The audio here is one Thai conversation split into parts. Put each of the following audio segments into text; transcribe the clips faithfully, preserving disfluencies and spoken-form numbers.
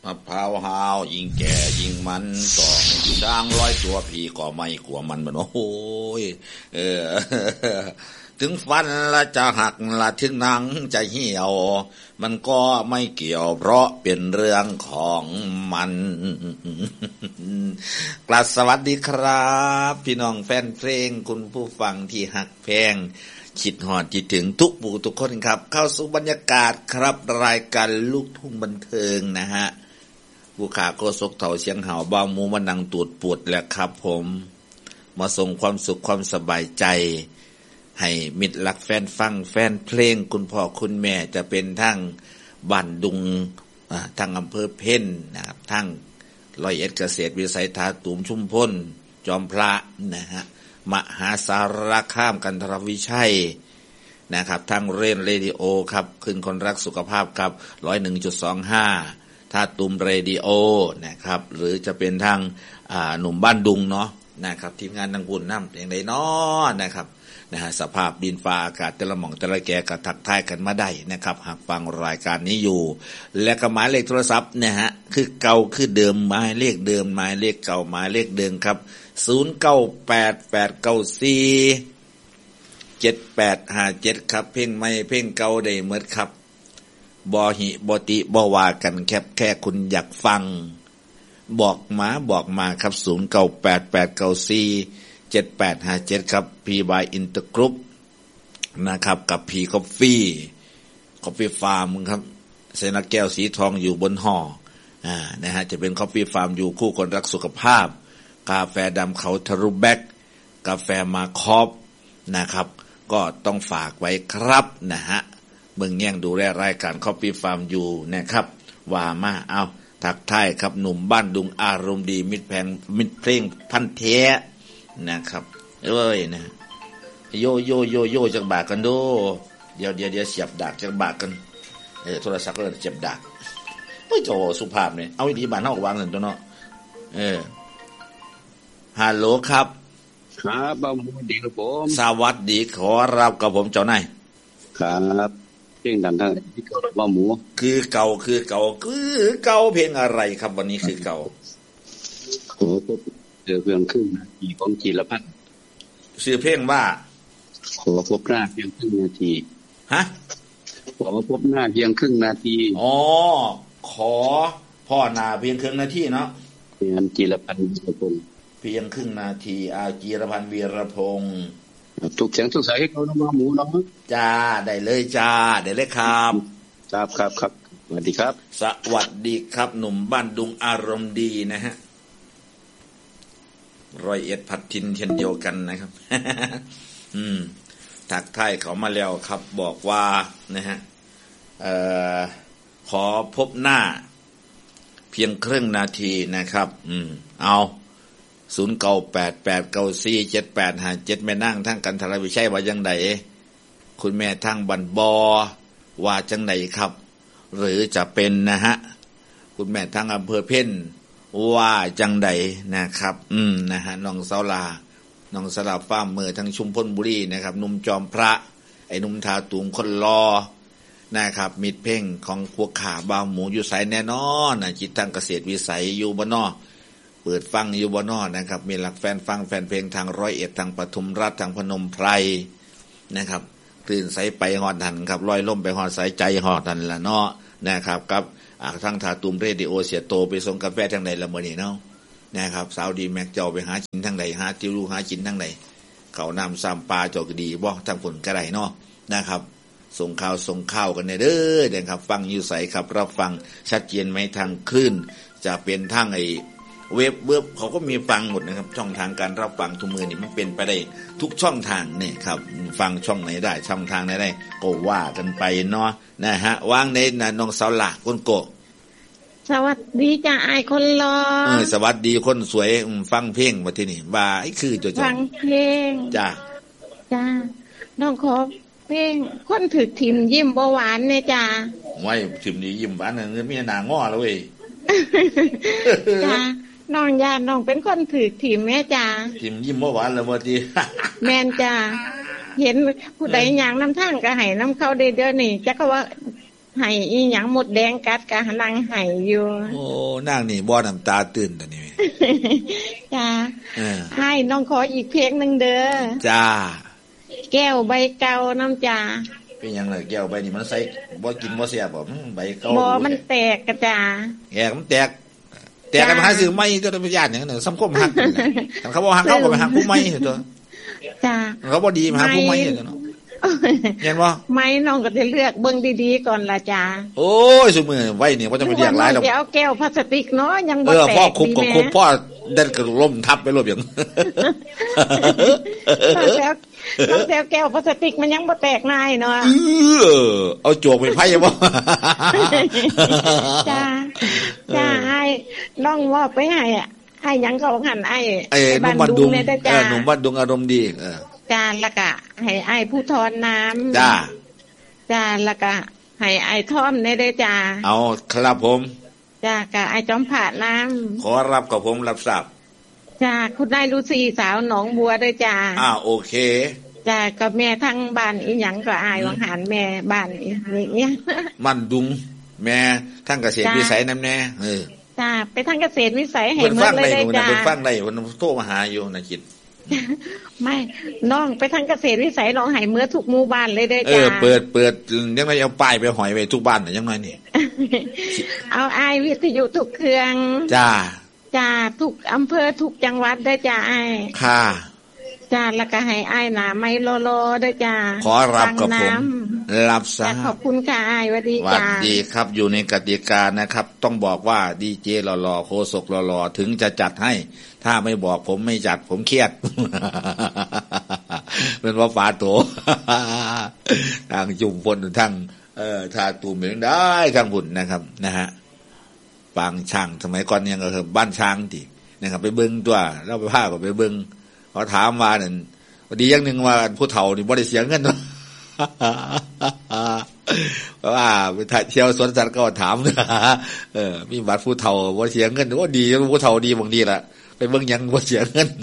มะพร้าวหาวยิ่งแก่ยิ่งมันต่อช้างร้อยตัวพี่ก็ไม่กลัวมันมันโอ้ยเออถึงฟันละจะหักละถึงหนังจะเหี่ยวมันก็ไม่เกี่ยวเพราะเป็นเรื่องของมันกราบสวัสดีครับพี่น้องแฟนเพลงคุณผู้ฟังที่หักแพงคิดฮอดคิดถึงทุกผู้ทุกคนครับเข้าสู่บรรยากาศครับรายการลูกทุ่งบันเทิงนะฮะผู้ขาโกศกเถาเสียงเห่าบ้ามูมานั่งตูดปวดแล้วครับผมมาส่งความสุขความสบายใจให้มิตรรักแฟนฟังแฟนเพลงคุณพ่อคุณแม่จะเป็นทั้งบ้านดุงทั้งอำเภอเพ่นนะครับทั้งร้อยเอ็ดเกษตรวิสัยทาตุ่มชุมพลจอมพระนะฮะมหาสารคามกันทรวิชัยนะครับทั้งเรนเรดิโอครับขึ้นคนรักสุขภาพครับ หนึ่งร้อยเอ็ดจุดสองห้า ท่าตุ่มเรดิโอนะครับหรือจะเป็นทางหนุ่มบ้านดุงเนาะนะครับทีมงานดังบุญน้ำอย่างไรเนาะนะครับนะฮะสภาพดินฟ้าอากาศแต่ละหม่องแต่ละแก่ก็ทักทายกันมาได้นะครับหากฟังรายการนี้อยู่และก็หมายเลขโทรศัพท์นะฮะคือเก่าคือเดิมหมายเลขเดิมหมายเลขเก่าหมายเลขเดิมครับศูนย์ เก้า แปด แปด เก้า สี่ เจ็ด แปด ห้า เจ็ดครับเพลงใหม่เพลงเก่าได้หมดครับบ่หิบ่ติบ่ว่ากันแค่แค่คุณอยากฟังบอกมาบอกมาครับศูนย์ เก้า แปด แปด เก้า สี่ เจ็ด แปด ห้า เจ็ดครับ P by Intergroup นะครับกับ P Coffee Coffee Farm ครับเสนาแก้วสีทองอยู่บนห่ออ่านะฮะจะเป็น Coffee Farm อยู่คู่คนรักสุขภาพกาแฟดำเขาทะลุแบกกาแฟมาคอฟนะครับก็ต้องฝากไว้ครับนะฮะเบิ่งแย่งดูแลรายการ Coffee Farm อยู่นะครับว่ามาเอาทักทายครับหนุ่มบ้านดุงอารมณ์ดีมิตรแพงมิตรเพลงพันแท้นะครับเอ้ยนะโยโยโยโยจักบากกันดูเดี๋ยวเดี๋ยวเดี๋ยวเสียบดากจักบากกันเออโทรศัพท์ก็เสียบดากโอ้ยโจสุภาพเนี่ยเอาอีหลีบ้านเฮาก็วางนั่นตัวเนาะเออฮัลโหลครับครับบ่าวหมูดีครับผมสวัสดีขอรับกับผมเจ้านายครับเพลงดังทั้งที่เก่าบ่าวหมูคือเก่าคือเก่าคือเก่าเพลงอะไรครับวันนี้คือเก่าโอ้พบเจอเพียงครึ่งนาทีของจิรพัฒน์ชื่อเพลงว่าขอพบหน้าเพียงครึ่งนาทีฮะขอพบหน้าเพียงครึ่งนาทีอ๋อขอพ่อหน้าเพียงครึ่งนาทีเนาะเพียงจิรพัฒน์วีรพงษ์เพียงครึ่งนาทีอาจิรพัฒน์วีรพงษ์ทุกเสียงทุกสายให้เขาน้องบ่าวหมูเนาะจ้าได้เลยจ้าได้เลยครับครับครับครับสวัสดีครับสวัสดีครับหนุ่มบ้านดุงอารมณ์ดีนะฮะร้อยเอ็ดพัดทินเช่นเดียวกันนะครับ อืมทักทายเขามาแล้วครับบอกว่านะฮะเอ่อขอพบหน้าเพียงครึ่งนาทีนะครับอืมเอาศูนย์ เก้า แปด แปด เก้า สี่ เจ็ด แปด ห้า เจ็ดแม่นั่งทั้งกันทรวิชัยว่าจังไดคุณแม่ทั้งบันบอว่าจังไดครับหรือจะเป็นนะฮะคุณแม่ทั้งอำเภอเพ่นว่าจังใดนะครับอืมนะฮะน้องเสาลาน้องสลับฟ้ามือทั้งชุมพลบุรีนะครับหนุ่มจอมพระไอ้หนุ่มทาตุงคนรอนะครับมิตรเพ่งของพวกขาบ่าวหมูอยู่ไสแน่นอนนะจิตทางเกษตรวิสัยอยู่บ่นอเปิดฟังอยู่บ่นอนะครับมีหลักแฟนฟังแฟนเพลงทางร้อยเอ็ดทางปทุมราชทางพนมไพรนะครับคลื่นใสไปฮอดหันครับลอยล่มไปฮอดสายใจฮอดหันละเนาะนะครับกับอ่าทั้งทาตุมเรดิโอเสียโตไปส่งกาแฟทางใดละมื้อนี้เนาะนะครับสาวดีแม็กเจ้าไปหากินทางใดหาติวรู้หากินทางใดเขาน้ำซ้ำปลาเจ้าก็ดีบ่ทางฝนก็ได้เนาะนะครับส่งข่าวส่งข่าวกันเด้อนะครับฟังอยู่ไสครับรับฟังชัดเจนไหมทางคลื่นจะเป็นทางไอ้เว็บเว็บเขาก็มีฟังหมดนะครับช่องทางการรับฟังทุกมื้อนี่มันเป็นไปได้ทุกช่องทางนี่ครับฟังช่องไหนได้ช่องทางไหนได้ก็ว่ากันไปเนาะนะฮะวางในน่ะน้องสาวหลาคนโกสวัสดีจ้าไอคนรอเออสวัสดีคนสวยฟังเพลงมาที่นี่ว่าไอ้คือจ้ะฟังเพลงจ้าจ้าน้องขอเพลงคนถึกถิ่มยิ้มบ่หวานเนี่ยจ้าไว้ถิ่มนี่ยิ้มหวานน่ะมีหน้าง้อแล้วเว้ยจ้าน้องญาติน้องเป็นคนถึกถิ่มแม่จ้าถิ่มยิ้มบ่หวานแล้วบ่ติแม่นจ้าเห็นผู้ใดย่างน้ำทางก็ให้น้ำเข้าเด้อๆนี่จักว่าให้อีหยังหมดแดงกัดกะนั่งให้อยู่โอ้นางนี่บ่น้ำตาตื่นตอนนี้จ้าเออให้น้องขออีกเพลงนึงเด้อจ้าแก้วใบเก่าน้ำจ้าเป็นหยังล่ะแก้วใบนี่มันใส่บ่กินบ่แซ่บบ่ใบเก่าบ่มันแตกกะจ้าแตกมันแตกแตกกันหาซื้อใหม่ตัวเป็นญาติหยังน่ะซ้ำคมฮักคันเขาบ่ฮักเขาก็ไปฮักผู้ใหม่ตัวจ้าเขาบ่ดีมาฮักผู้ใหม่เนาะเห็นบ่ไม่น้องก็จะเลือกเบิ่งดีๆก่อนล่ะจ้าโอ้ยซุมื้อไว้นี่บ่จะไปเรียกหลายแล้วเดี๋ยวเอาแก้วพลาสติกเนาะยังบ่แตกเออพ่อคุบก็คุบพ่อเดินก็ล้มทับไปรวบอย่างแล้วต้องแก้วแก้วพลาสติกมันยังบ่แตกง่ายเนาะเออเอาโจกไปไผบ่จ้าจ้าให้น้องว่าไปให้อ่ะให้หยังก็หันไอ้บ้านดุงเออหนุ่มบ้านดุงอารมณ์ดีเออจ้าแล้วก็ให้ไอ้ผู้ทอนน้ำจ้าจ้าแล้วก็ให้ไอ้ท่อมได้ได้จ้าเอาครับผมจ้ากับไอ้จอมผ่าน้ำขอรับกับผมรับทราบจ้าคุณนายลูซี่สาวหนองบัวได้จ้าอ้าวโอเคจ้ากับแม่ทั้งบ้านอีหยังก็อายวังหารแม่บ้านอย่างเงี้ยมันดุงแม่ทั้งเกษตรวิสัยน้ำแน่เออจ้าไปทั้งเกษตรวิสัยให้เมื่อเลยได้จ้าเป็นฟังได้วันโทรมาหาอยู่นะคิดไม่น้องไปทางเกษตรวิสัยน้องหายเมื่อทุกหมู่บ้านเลยได้จ้าเออเปิดเปิดยังไงเอาป้ายไปหอยไว้ทุกบ้านน่ะยังไงนี่เอาไอวิทยุทุกเครื่องจ้าจ้าทุกอำเภอทุกจังหวัดได้จ้าไอค่ะจ้าแล้วก็ให้ไอหนาไม่โลโลได้จ้าขอรับกับผมรับซะขอบคุณค่ะไอสวัสดีจ้าสวัสดีครับอยู่ในกติกานะครับต้องบอกว่าดีเจหล่อๆโคศกหล่อๆถึงจะจัดให้ถ้าไม่บอกผมไม่จัดผมเครียดเป็นว่าฝาโตทางจุ่มพลทั้งเอ่อทาตูมเองได้ทางบุญนะครับนะฮะปางช่างสมัยก่อนยังก็คือบ้านช้างที่นะครับไปเบิ่งตัวแล้วไปพาก็ไปเบิ่งเขาถามว่านั่นดีอย่างนึงว่าผู้เฒ่านี่บ่ได้เสียเงินเนาะเพราะว่าไปเที่ยวสวนสัตว์ก็ถามเออมีบัตรผู้เฒ่าบ่เสียเงินว่าดีผู้เฒ่าดีบางทีล่ะไปเบิ่งยังบ่เสียเงิน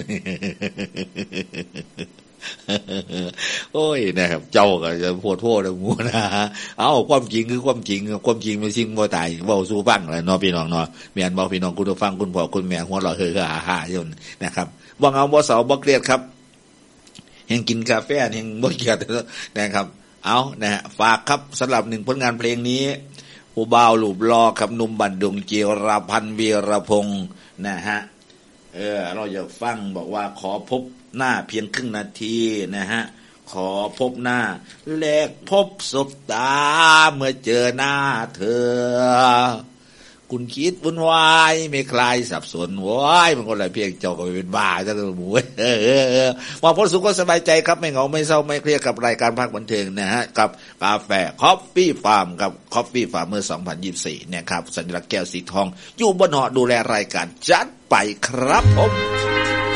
โอ้ยนะครับเจ้าก็จะโพดโทษหมู่นะเอ้าความจริงคือความจริงความจริงเป็นสิ่งบ่ตายเว้าสู่ฟังแหละเนาะพี่น้องเนาะแม่นบ่พี่น้องคุณผู้ฟังคุณพ่อคุณแม่หัวเราะเฮ้อๆฮ่าๆอยู่นะครับบ่เอาบ่เศร้าบ่เครียดครับแห่งกินกาแฟแห่งบ่เครียดนะครับเอานะฮะฝากครับสำหรับหนึ่งผลงานเพลงนี้ผู้บ่าวรูปหล่อครับหนุ่มบันดุงจิรพันธ์วีรพงษ์นะฮะเออเราอยากฟังบอกว่าขอพบหน้าเพียงครึ่งนาทีนะฮะขอพบหน้าแลกพบสบตาเมื่อเจอหน้าเธอคุณคิดวุ่นวายไม่คลายสับสนว้ายมันก็เลยเพียงเจ้าก็เป็นบ้าจังเลยหมูเออว่าพอสุขก็สบายใจครับไม่เหงาไม่เศร้าไม่เครียดกับรายการภาคบันเทิงนะฮะกับกาแฟคอฟฟี่ฟาร์มกับคอฟฟี่ฟาร์มเมื่อสองพันยี่สิบสี่เนี่ยครับสัญลักษณ์แก้วสีทองอยู่บนหอดูแลรายการจัดไปครับผม